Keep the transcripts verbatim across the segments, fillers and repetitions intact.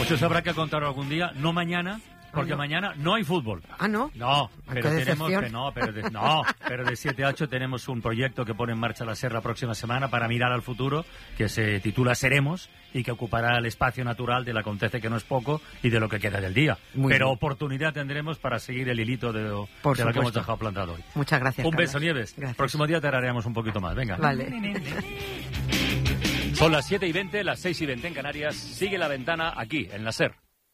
Muchos habrá que contar algún día, no mañana, porque no. mañana no hay fútbol. Ah, ¿no? No, Ay, pero tenemos que no, pero de, no, pero de siete a ocho tenemos un proyecto que pone en marcha la SER la próxima semana para mirar al futuro, que se titula Seremos y que ocupará el espacio natural del acontece que no es poco y de lo que queda del día. Muy pero bien. Oportunidad tendremos para seguir el hilito de, de lo que hemos dejado plantado hoy. Muchas gracias. Un Carlos. beso, Nieves. Gracias. Próximo día te haremos un poquito más. Venga. Vale. Son las siete y veinte, las seis y veinte en Canarias. Sigue La Ventana aquí, en la SER.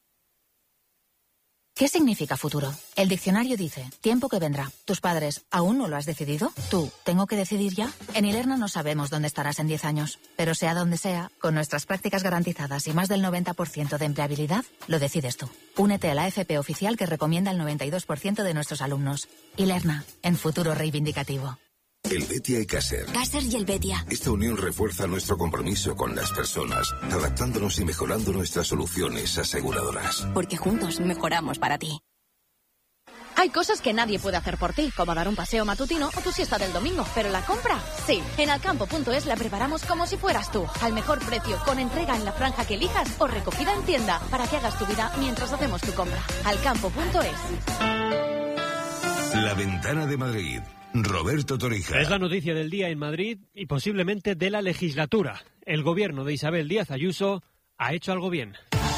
¿Qué significa futuro? El diccionario dice, tiempo que vendrá. ¿Tus padres aún no lo has decidido? ¿Tú, tengo que decidir ya? En Ilerna no sabemos dónde estarás en diez años, pero sea donde sea, con nuestras prácticas garantizadas y más del noventa por ciento de empleabilidad, lo decides tú. Únete a la F P oficial que recomienda el noventa y dos por ciento de nuestros alumnos. Ilerna, en futuro reivindicativo. El Betia y Caser. Caser y el Betia. Esta unión refuerza nuestro compromiso con las personas, adaptándonos y mejorando nuestras soluciones aseguradoras. Porque juntos mejoramos para ti. Hay cosas que nadie puede hacer por ti, como dar un paseo matutino o tu siesta del domingo, pero la compra, sí. En alcampo punto es la preparamos como si fueras tú, al mejor precio, con entrega en la franja que elijas o recogida en tienda, para que hagas tu vida mientras hacemos tu compra. alcampo punto es. La Ventana de Madrid. Roberto Torija. Es la noticia del día en Madrid y posiblemente de la legislatura. El gobierno de Isabel Díaz Ayuso ha hecho algo bien.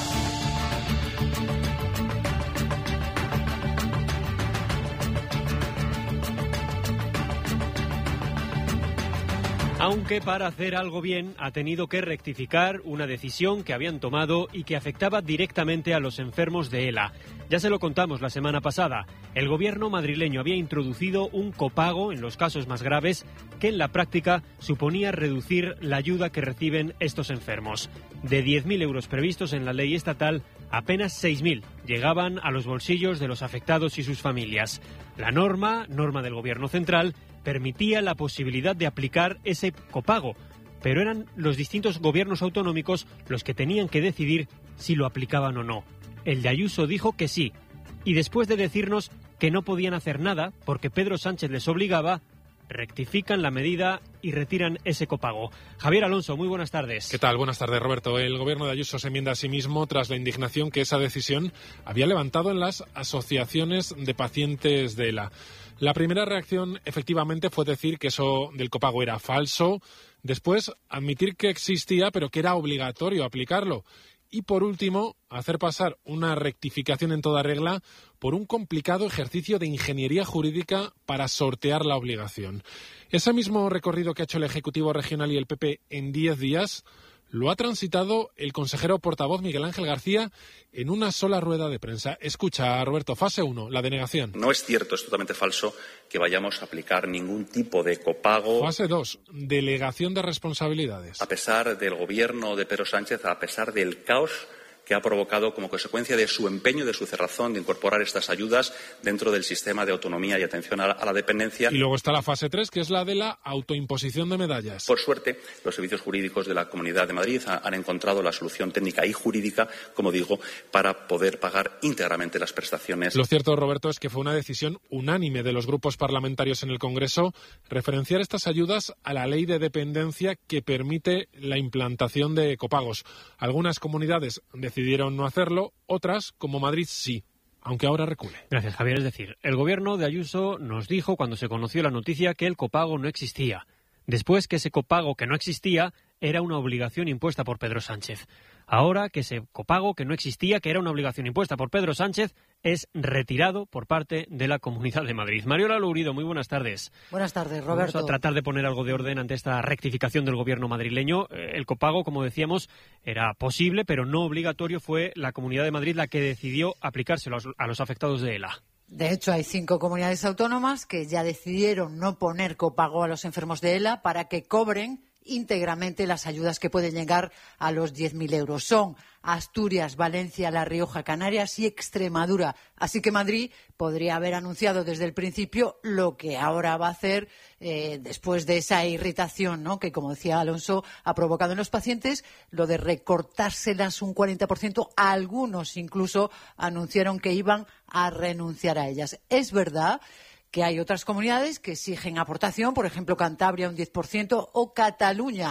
Aunque para hacer algo bien ha tenido que rectificar una decisión que habían tomado y que afectaba directamente a los enfermos de ELA. Ya se lo contamos la semana pasada. El gobierno madrileño había introducido un copago en los casos más graves que en la práctica suponía reducir la ayuda que reciben estos enfermos. De diez mil euros previstos en la ley estatal, apenas seis mil llegaban a los bolsillos de los afectados y sus familias. La norma, norma del gobierno central, permitía la posibilidad de aplicar ese copago, pero eran los distintos gobiernos autonómicos los que tenían que decidir si lo aplicaban o no. El de Ayuso dijo que sí, y después de decirnos que no podían hacer nada porque Pedro Sánchez les obligaba, rectifican la medida y retiran ese copago. Javier Alonso, muy buenas tardes. ¿Qué tal? Buenas tardes, Roberto. El gobierno de Ayuso se enmienda a sí mismo tras la indignación que esa decisión había levantado en las asociaciones de pacientes de ELA. La primera reacción, efectivamente, fue decir que eso del copago era falso. Después, admitir que existía, pero que era obligatorio aplicarlo. Y, por último, hacer pasar una rectificación en toda regla por un complicado ejercicio de ingeniería jurídica para sortear la obligación. Ese mismo recorrido que ha hecho el Ejecutivo Regional y el P P en diez días lo ha transitado el consejero portavoz Miguel Ángel García en una sola rueda de prensa. Escucha, Roberto, fase uno, la denegación. No es cierto, es totalmente falso que vayamos a aplicar ningún tipo de copago. Fase dos, delegación de responsabilidades. A pesar del gobierno de Pedro Sánchez, a pesar del caos que ha provocado como consecuencia de su empeño, de su cerrazón de incorporar estas ayudas dentro del sistema de autonomía y atención a la, a la dependencia. Y luego está la fase tres, que es la de la autoimposición de medallas. Por suerte, los servicios jurídicos de la Comunidad de Madrid han encontrado la solución técnica y jurídica, como digo, para poder pagar íntegramente las prestaciones. Lo cierto, Roberto, es que fue una decisión unánime de los grupos parlamentarios en el Congreso referenciar estas ayudas a la ley de dependencia que permite la implantación de copagos. Algunas comunidades de decidieron no hacerlo, otras, como Madrid, sí, aunque ahora recule. Gracias, Javier. Es decir, el gobierno de Ayuso nos dijo cuando se conoció la noticia que el copago no existía. Después que ese copago que no existía era una obligación impuesta por Pedro Sánchez. Ahora que ese copago que no existía, que era una obligación impuesta por Pedro Sánchez, es retirado por parte de la Comunidad de Madrid. Mariola Lourido, muy buenas tardes. Buenas tardes, Roberto. Vamos a tratar de poner algo de orden ante esta rectificación del gobierno madrileño. El copago, como decíamos, era posible, pero no obligatorio. Fue la Comunidad de Madrid la que decidió aplicárselo a los afectados de ELA. De hecho, hay cinco comunidades autónomas que ya decidieron no poner copago a los enfermos de ELA para que cobren íntegramente las ayudas que pueden llegar a los diez mil euros. Son Asturias, Valencia, La Rioja, Canarias y Extremadura. Así que Madrid podría haber anunciado desde el principio lo que ahora va a hacer eh, después de esa irritación, ¿no?, que, como decía Alonso, ha provocado en los pacientes, lo de recortárselas un cuarenta por ciento. Algunos incluso anunciaron que iban a renunciar a ellas. Es verdad que hay otras comunidades que exigen aportación, por ejemplo, Cantabria un diez por ciento o Cataluña,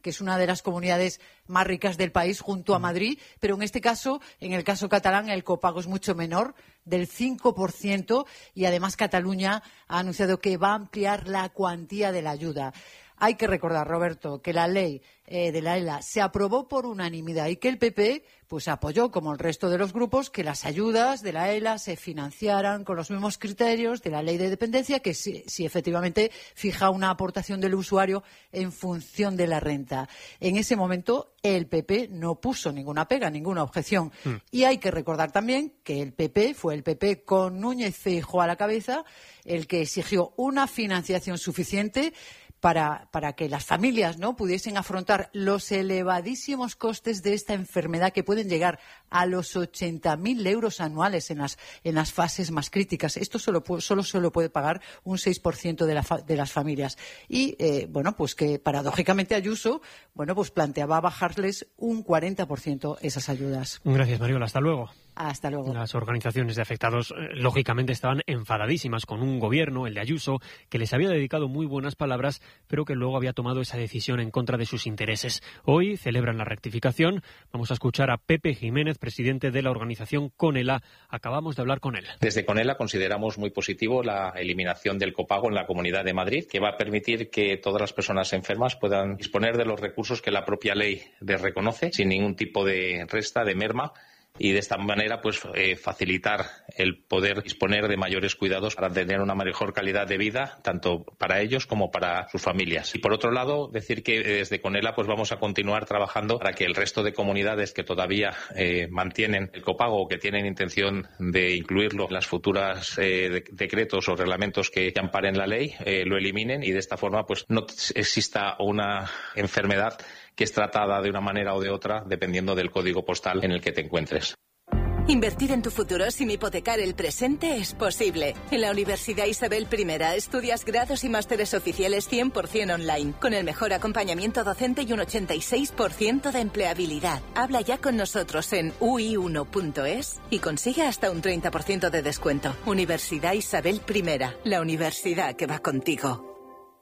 que es una de las comunidades más ricas del país junto a Madrid, pero en este caso, en el caso catalán, el copago es mucho menor, del cinco por ciento, y además Cataluña ha anunciado que va a ampliar la cuantía de la ayuda. Hay que recordar, Roberto, que la ley eh, de la ELA se aprobó por unanimidad y que el P P pues apoyó, como el resto de los grupos, que las ayudas de la ELA se financiaran con los mismos criterios de la ley de dependencia, que si, si efectivamente fija una aportación del usuario en función de la renta. En ese momento el P P no puso ninguna pega, ninguna objeción. Mm. Y hay que recordar también que el P P fue el P P con Núñez Feijóo a la cabeza el que exigió una financiación suficiente Para, para que las familias no pudiesen afrontar los elevadísimos costes de esta enfermedad, que pueden llegar a los ochenta mil euros anuales en las, en las fases más críticas. Esto solo, solo, solo puede pagar un seis por ciento de, la, de las familias. Y, eh, bueno, pues que paradójicamente Ayuso, bueno, pues planteaba bajarles un cuarenta por ciento esas ayudas. Gracias, Mariola. Hasta luego. Hasta luego. Las organizaciones de afectados, eh, lógicamente, estaban enfadadísimas con un gobierno, el de Ayuso, que les había dedicado muy buenas palabras, pero que luego había tomado esa decisión en contra de sus intereses. Hoy celebran la rectificación. Vamos a escuchar a Pepe Jiménez, presidente de la organización CONELA. Acabamos de hablar con él. Desde CONELA consideramos muy positivo la eliminación del copago en la Comunidad de Madrid, que va a permitir que todas las personas enfermas puedan disponer de los recursos que la propia ley les reconoce, sin ningún tipo de resta, de merma, y de esta manera pues eh, facilitar el poder disponer de mayores cuidados para tener una mejor calidad de vida, tanto para ellos como para sus familias. Y por otro lado, decir que desde CONELA pues vamos a continuar trabajando para que el resto de comunidades que todavía eh, mantienen el copago o que tienen intención de incluirlo en las futuras eh, de, decretos o reglamentos que, que amparen la ley, eh, lo eliminen, y de esta forma pues no exista una enfermedad que es tratada de una manera o de otra dependiendo del código postal en el que te encuentres. Invertir en tu futuro sin hipotecar el presente es posible. En la Universidad Isabel I estudias grados y másteres oficiales cien por ciento online, con el mejor acompañamiento docente y un ochenta y seis por ciento de empleabilidad. Habla ya con nosotros en u i uno punto es y consigue hasta un treinta por ciento de descuento. Universidad Isabel I, la universidad que va contigo.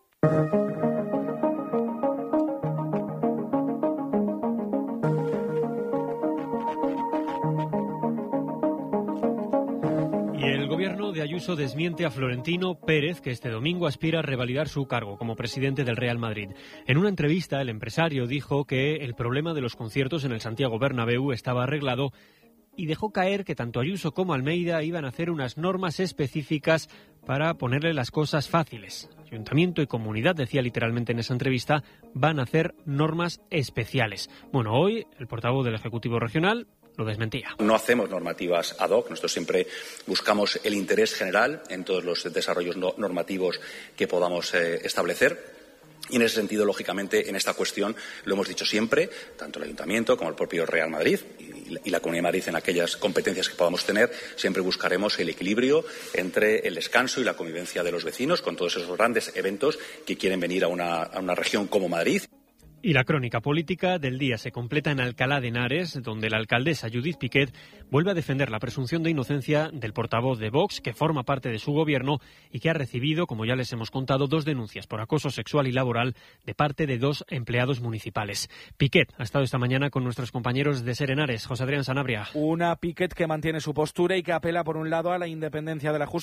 De Ayuso desmiente a Florentino Pérez, que este domingo aspira a revalidar su cargo como presidente del Real Madrid. En una entrevista, el empresario dijo que el problema de los conciertos en el Santiago Bernabéu estaba arreglado y dejó caer que tanto Ayuso como Almeida iban a hacer unas normas específicas para ponerle las cosas fáciles. Ayuntamiento y comunidad, decía literalmente en esa entrevista, van a hacer normas especiales. Bueno, hoy el portavoz del Ejecutivo Regional lo desmentía. No hacemos normativas ad hoc, nosotros siempre buscamos el interés general en todos los desarrollos no normativos que podamos eh, establecer. Y en ese sentido, lógicamente, en esta cuestión lo hemos dicho siempre, tanto el Ayuntamiento como el propio Real Madrid y la Comunidad de Madrid, en aquellas competencias que podamos tener, siempre buscaremos el equilibrio entre el descanso y la convivencia de los vecinos con todos esos grandes eventos que quieren venir a una, a una región como Madrid. Y la crónica política del día se completa en Alcalá de Henares, donde la alcaldesa Judith Piquet vuelve a defender la presunción de inocencia del portavoz de Vox, que forma parte de su gobierno y que ha recibido, como ya les hemos contado, dos denuncias por acoso sexual y laboral de parte de dos empleados municipales. Piquet ha estado esta mañana con nuestros compañeros de SER Henares. José Adrián Sanabria. Una Piquet que mantiene su postura y que apela, por un lado, a la independencia de la justicia